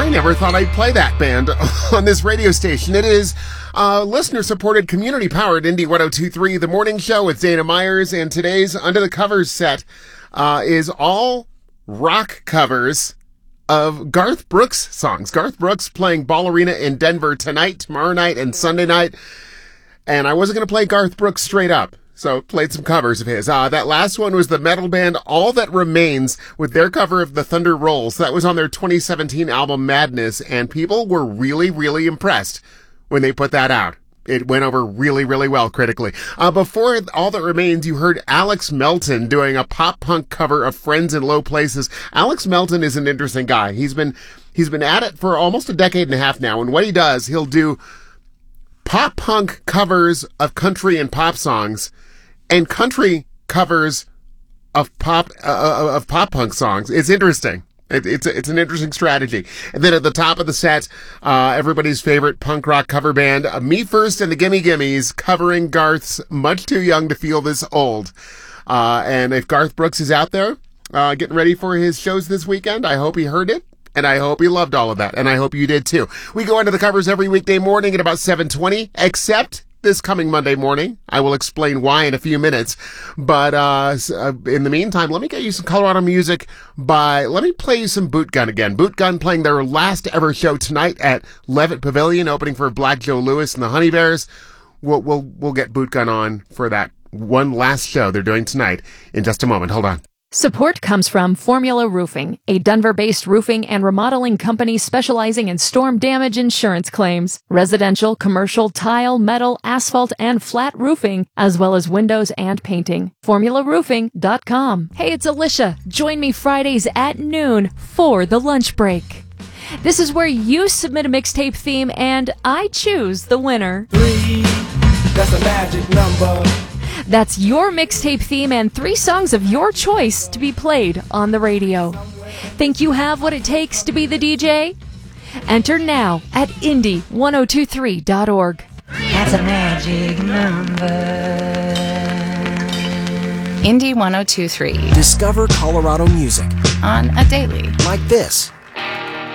I never thought I'd play that band on this radio station. It is listener-supported, community-powered Indie 102.3, The Morning Show with Dana Myers, and today's Under the Covers set is all rock covers of Garth Brooks songs. Garth Brooks playing Ball Arena in Denver tonight, tomorrow night, and Sunday night. And I wasn't going to play Garth Brooks straight up, so played some covers of his. That last one was the metal band All That Remains with their cover of The Thunder Rolls. That was on their 2017 album Madness, and people were really, really impressed when they put that out. It went over really, really well critically. Before All That Remains, you heard Alex Melton doing a pop-punk cover of Friends in Low Places. Alex Melton is an interesting guy. He's been at it for almost a decade and a half now, and what he does, he'll do pop-punk covers of country and pop songs and country covers of pop-punk songs. It's interesting. It's an interesting strategy. And then at the top of the set, everybody's favorite punk rock cover band, Me First and the Gimme Gimmes, covering Garth's Much Too Young to Feel This Old. And if Garth Brooks is out there getting ready for his shows this weekend, I hope he heard it. And I hope you loved all of that. And I hope you did too. We go into the covers every weekday morning at about 7:20, except this coming Monday morning. I will explain why in a few minutes. But in the meantime, let me get you some Colorado music let me play you some Boot Gun again. Boot Gun playing their last ever show tonight at Levitt Pavilion, opening for Black Joe Lewis and the Honey Bears. We'll get Boot Gun on for that one last show they're doing tonight in just a moment. Hold on. Support comes from Formula Roofing, a Denver-based roofing and remodeling company specializing in storm damage insurance claims, residential, commercial, tile, metal, asphalt, and flat roofing, as well as windows and painting. FormulaRoofing.com. Hey, it's Alicia. Join me Fridays at noon for the lunch break. This is where you submit a mixtape theme and I choose the winner. 3, that's a magic number. That's your mixtape theme and 3 songs of your choice to be played on the radio. Think you have what it takes to be the DJ? Enter now at indie1023.org. That's a magic number. Indie 1023. Discover Colorado music On a daily. like this.